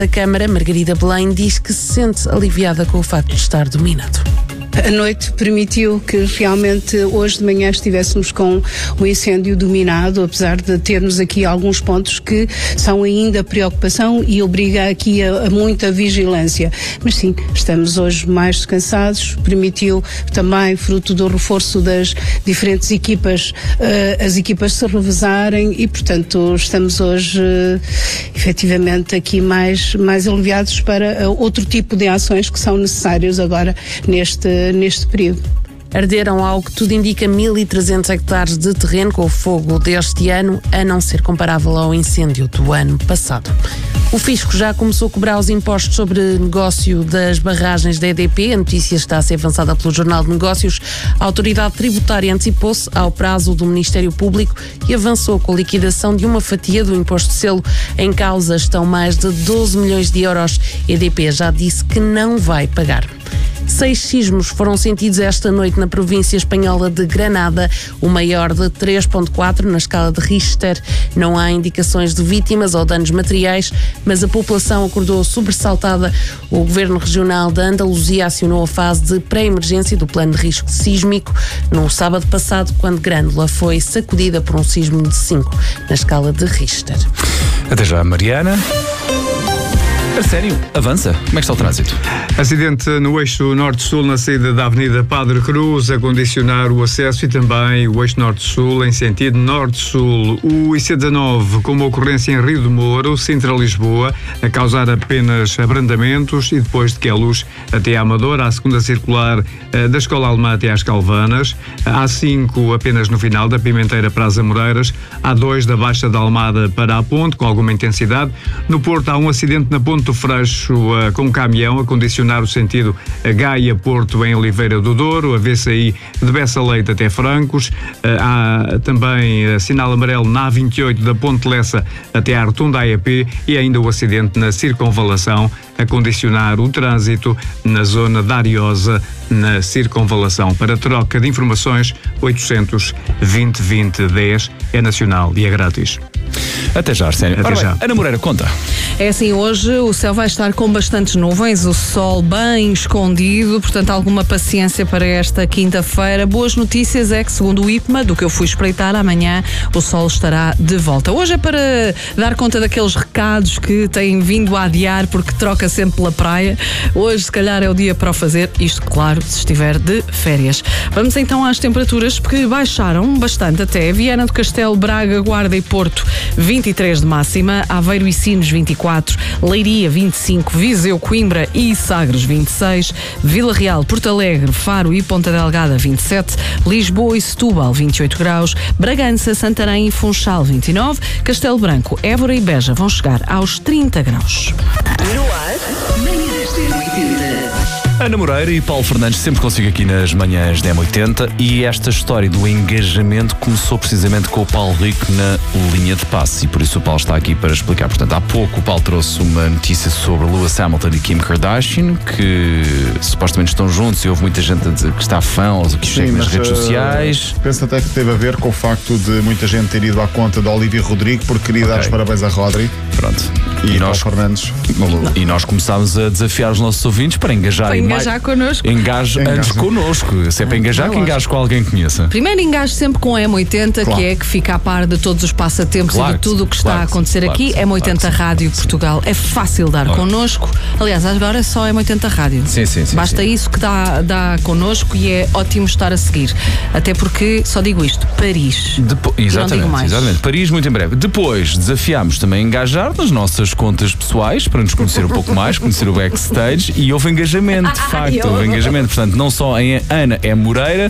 da Câmara, Margarida Belém, diz que se sente aliviada com o facto de estar dominado. A noite permitiu que realmente hoje de manhã estivéssemos com o incêndio dominado, apesar de termos aqui alguns pontos que são ainda preocupação e obriga aqui a muita vigilância. Mas sim, estamos hoje mais descansados, permitiu também, fruto do reforço das diferentes equipas, as equipas se revezarem e, portanto, estamos hoje efetivamente aqui mais aliviados para outro tipo de ações que são necessárias agora neste período. Arderam, ao que tudo indica, 1.300 hectares de terreno com o fogo deste ano, a não ser comparável ao incêndio do ano passado. O Fisco já começou a cobrar os impostos sobre negócio das barragens da EDP. A notícia está a ser avançada pelo Jornal de Negócios. A autoridade tributária antecipou-se ao prazo do Ministério Público e avançou com a liquidação de uma fatia do imposto de selo. Em causa estão mais de 12 milhões de euros. A EDP já disse que não vai pagar. 6 sismos foram sentidos esta noite na província espanhola de Granada, o maior de 3.4 na escala de Richter. Não há indicações de vítimas ou danos materiais, mas a população acordou sobressaltada. O Governo Regional da Andaluzia acionou a fase de pré-emergência do plano de risco sísmico no sábado passado, quando Grândola foi sacudida por um sismo de 5 na escala de Richter. Até já, Mariana. A sério? Avança? Como é que está o trânsito? Acidente no eixo norte-sul na saída da Avenida Padre Cruz a condicionar o acesso e também o eixo norte-sul em sentido norte-sul. O IC19 com uma ocorrência em Rio de Moro, Sintra-Lisboa, a causar apenas abrandamentos e depois de Queluz até a Amadora, a segunda circular da Escola Alemã até às Calvanas, a A5 apenas no final da Pimenteira para as Amoreiras, a A2 da Baixa da Almada para a Ponte com alguma intensidade. No Porto há um acidente na Ponte do Freixo com um caminhão a condicionar o sentido Gaia-Porto em Oliveira do Douro, a VCI de Bessa Leite até Francos, há também sinal amarelo na A28 da Ponte Lessa até a Artunda AEP e ainda o acidente na Circunvalação a condicionar o trânsito na zona da Ariosa, na Circunvalação. Para troca de informações, 800 20 20 10 é nacional e é grátis. Até já, Arsénio. Até já. Ana Moreira, conta. É assim, hoje o céu vai estar com bastantes nuvens, o sol bem escondido, portanto alguma paciência para esta quinta-feira. Boas notícias é que, segundo o IPMA, do que eu fui espreitar, amanhã o sol estará de volta. Hoje é para dar conta daqueles recados que têm vindo a adiar porque troca sempre pela praia. Hoje, se calhar, é o dia para o fazer, isto, claro, se estiver de férias. Vamos então às temperaturas, porque baixaram bastante até. Viana do Castelo, Braga, Guarda e Porto, 23 de máxima, Aveiro e Sines, 24, Leiria, 25, Viseu, Coimbra e Sagres, 26, Vila Real, Porto Alegre, Faro e Ponta Delgada, 27, Lisboa e Setúbal, 28 graus, Bragança, Santarém e Funchal, 29, Castelo Branco, Évora e Beja vão chegar aos 30 graus. No ar, manhãs da 80. Ana Moreira e Paulo Fernandes sempre consigo aqui nas manhãs da M80 e esta história do engajamento começou precisamente com o Paulo Rico na linha de passe e por isso o Paulo está aqui para explicar. Portanto, há pouco o Paulo trouxe uma notícia sobre Lewis Hamilton e Kim Kardashian que supostamente estão juntos e houve muita gente a dizer que está fã ou que chega nas redes sociais. Penso até que teve a ver com o facto de muita gente ter ido à conta de Olivia Rodrigo porque queria dar os parabéns a Rodri. Pronto. E nós, Fernandes, e nós começámos a desafiar os nossos ouvintes para engajarem connosco. Engaje antes connosco. Se é para engajar, que engaje com alguém que conheça. Primeiro engaje sempre com a M80, claro, que é que fica a par de todos os passatempos e de tudo o que está a acontecer aqui. M80 Rádio Portugal. É fácil dar connosco. Aliás, agora é só M80 Rádio. Sim. Basta isso que dá connosco e é ótimo estar a seguir. Até porque, só digo isto, Paris. Exatamente. Paris muito em breve. Depois desafiámos também a engajar nas nossas contas pessoais para nos conhecer um pouco mais, conhecer o backstage e houve engajamento, de facto. Houve engajamento. Portanto, não só em Ana é Moreira,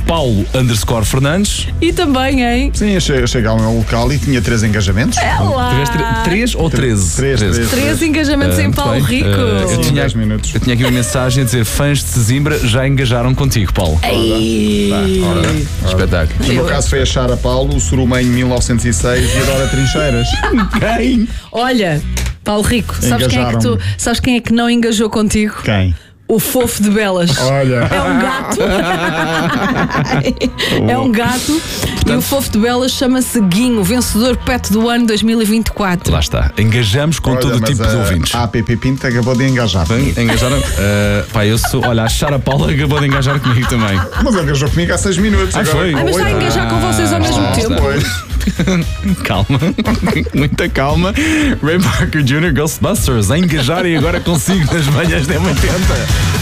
Paulo_Fernandes. E também em... Sim, eu cheguei ao meu local e tinha 3 engajamentos. Tiveste 3 ou 13? 3 engajamentos em Paulo Rico. Eu tinha aqui uma mensagem a dizer: fãs de Sesimbra já engajaram contigo, Paulo. Espetáculo. No meu caso foi achar a Paulo, o Surumem 1906 e adora trincheiras. Olha, Paulo Rico, sabes quem é que não engajou contigo? Quem? O fofo de Belas. Olha. É um gato. É um gato. E o fofo de Belas chama-se Guinho, vencedor pet do ano 2024. Lá está. Engajamos com todo o tipo de ouvintes. A APP Pinto acabou de engajar. Engajaram? Olha, a Sara Paula acabou de engajar comigo também. Mas engajou comigo há 6 minutos. Ah, foi? Mas está a engajar com vocês ao mesmo tempo. Pois. Calma, muita calma. Ray Parker Jr. Ghostbusters a engajar e agora consigo nas manhãs da 80.